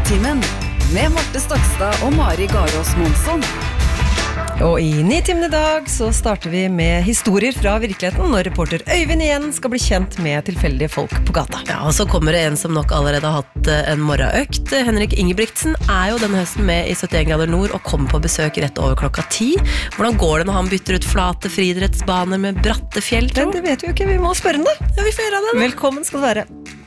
Nitimen med Marte Stokstad og Mari Garås Monsson. Og i Nitimen I dag så starter vi med historier fra virkeligheten når reporter Øyvind igjen skal bli kjent med tilfeldige folk på gata. Ja, og så kommer det en som nok allerede har hatt en morgenøkt. Henrik Ingebrigtsen jo denne høsten med I 71 grader nord og kommer på besøk rett over 10:00. Hvordan går det når han bytter ut flate friidrettsbaner med bratte fjell, tro? Men det vet vi jo ikke, vi må spørre den da. Ja, vi får gjøre det da. Velkommen skal du være.